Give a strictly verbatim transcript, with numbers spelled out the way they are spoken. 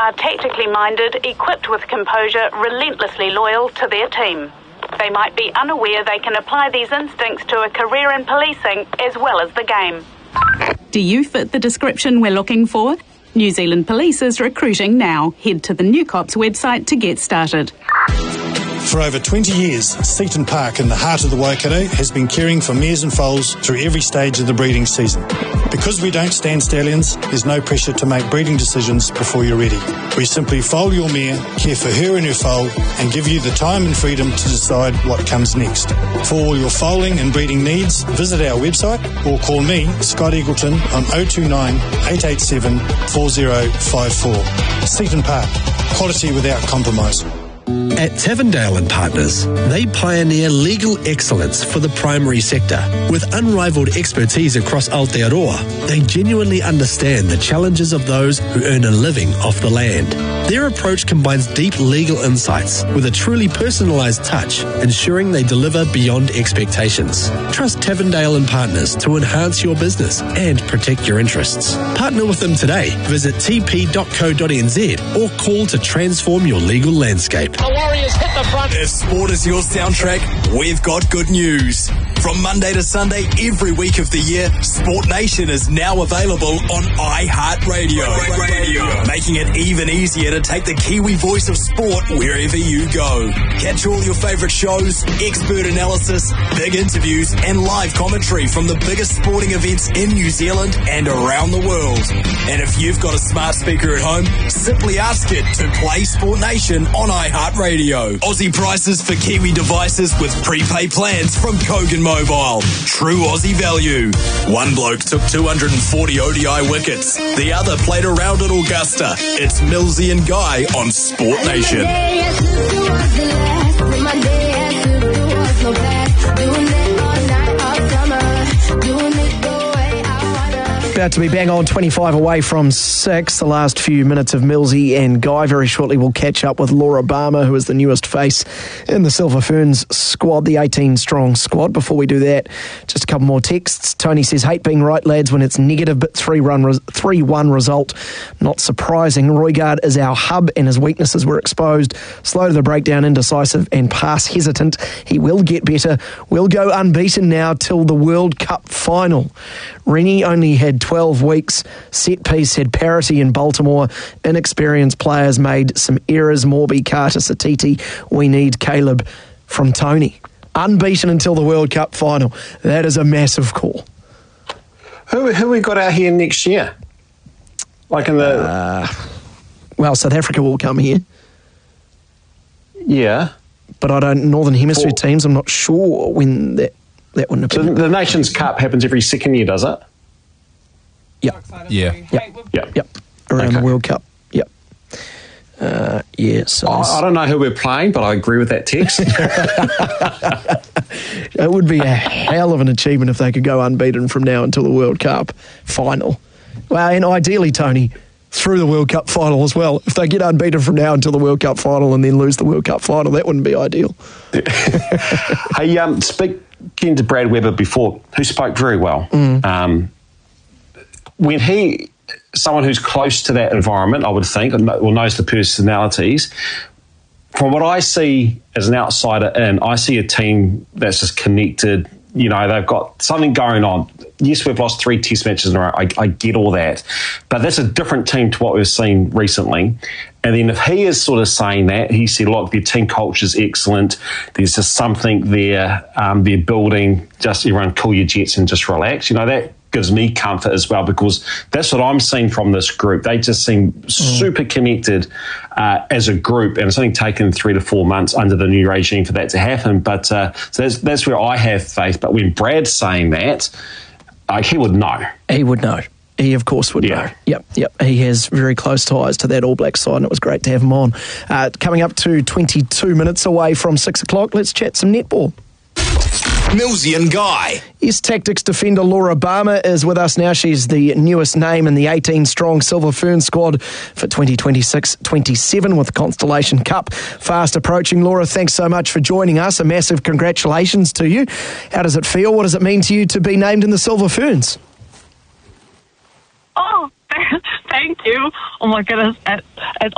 are tactically minded, equipped with composure, relentlessly loyal to their team. They might be unaware they can apply these instincts to a career in policing as well as the game. Do you fit the description we're looking for? New Zealand Police is recruiting now. Head to the New Cops website to get started. For over twenty years, Seaton Park in the heart of the Waikato has been caring for mares and foals through every stage of the breeding season. Because we don't stand stallions, there's no pressure to make breeding decisions before you're ready. We simply foal your mare, care for her and her foal, and give you the time and freedom to decide what comes next. For all your foaling and breeding needs, visit our website or call me, Scott Eagleton, on oh two nine, eight eight seven, four oh five four. Seaton Park, quality without compromise. At Tavendale and Partners, they pioneer legal excellence for the primary sector. With unrivaled expertise across Aotearoa, they genuinely understand the challenges of those who earn a living off the land. Their approach combines deep legal insights with a truly personalised touch, ensuring they deliver beyond expectations. Trust Tavendale and Partners to enhance your business and protect your interests. Partner with them today. Visit t p dot co dot n z or call to transform your legal landscape. The Warriors hit the front. If sport is your soundtrack, we've got good news. From Monday to Sunday, every week of the year, Sport Nation is now available on iHeartRadio, Radio, making it even easier to take the Kiwi voice of sport wherever you go. Catch all your favourite shows, expert analysis, big interviews, and live commentary from the biggest sporting events in New Zealand and around the world. And if you've got a smart speaker at home, simply ask it to play Sport Nation on iHeartRadio. Aussie prices for Kiwi devices with prepaid plans from Kogan Mobile. True Aussie value. One bloke took two hundred forty O D I wickets. The other played around at Augusta. It's Millsy and Guy on Sport Nation. About to be bang on twenty-five away from six. The last few minutes of Millsy and Guy. Very shortly we'll catch up with Laura Barmer, who is the newest face in the Silver Ferns squad, the eighteen strong squad. Before we do that, just a couple more texts. Tony says, hate being right, lads, when it's negative, but three one result. Not surprising. Roigard is our hub and his weaknesses were exposed. Slow to the breakdown, indecisive and pass hesitant. He will get better. We'll go unbeaten now till the World Cup final. Rennie only had twelve weeks. Set piece had parity in Baltimore. Inexperienced players made some errors. Morby, Carter, Satiti. We need Caleb from Tony. Unbeaten until the World Cup final. That is a massive call. Who who we got out here next year? Like in the... Uh, well, South Africa will come here. Yeah. But I don't... Northern Hemisphere For, teams, I'm not sure when that, that wouldn't have been. So the Nations Cup happens every second year, does it? Yep. Yeah. Yep. Yep. Yep. Around okay. the World Cup. Yep. Uh, yeah, so I, I don't know who we're playing, but I agree with that text. It would be a hell of an achievement if they could go unbeaten from now until the World Cup final. Well, and ideally, Tony, through the World Cup final as well. If they get unbeaten from now until the World Cup final and then lose the World Cup final, that wouldn't be ideal. Hey, um, speaking to Brad Weber before, who spoke very well, mm. um, when he... someone who's close to that environment, I would think, or knows the personalities. From what I see as an outsider in, I see a team that's just connected. You know, they've got something going on. Yes, we've lost three test matches in a row. I, I get all that. But that's a different team to what we've seen recently. And then if he is sort of saying that, he said, look, their team culture is excellent. There's just something there. Um, they're building, just everyone cool your jets and just relax. You know, that gives me comfort as well, because that's what I'm seeing from this group. They just seem mm. super connected uh, as a group, and it's only taken three to four months under the new regime for that to happen. But uh, so that's, that's where I have faith. But when Brad's saying that, like, he would know. He would know. He, of course, would yeah. know. Yep, yep. He has very close ties to that All Black side, and it was great to have him on. Uh, coming up to twenty-two minutes away from six o'clock, let's chat some netball. Millsy and Guy. Yes, Tactics defender Laura Barmer is with us now. She's the newest name in the eighteen strong Silver Fern squad for twenty twenty-six twenty-seven with the Constellation Cup fast approaching. Laura, thanks so much for joining us. A massive congratulations to you. How does it feel? What does it mean to you to be named in the Silver Ferns? Oh, thank you. Oh my goodness. It, it